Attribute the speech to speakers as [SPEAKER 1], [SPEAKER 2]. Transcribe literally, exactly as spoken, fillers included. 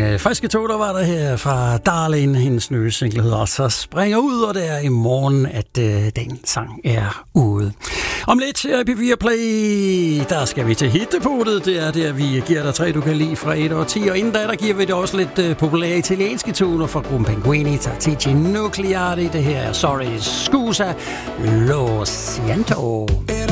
[SPEAKER 1] øh, friske tog, der var der her fra Darlene, hendes nye single hedder Så springer ud, og det er i morgen, at øh, den sang er ude. Om lidt her i P fire Play, der skal vi til hittepunktet. Det er der, vi giver dig tre, du kan lide fra et og ti, og inden da, der giver vi det også lidt øh, populære italienske toner fra gruppen Pinguini, Tattici Nucleari. Det her er Sorry Scusa Lo Siento.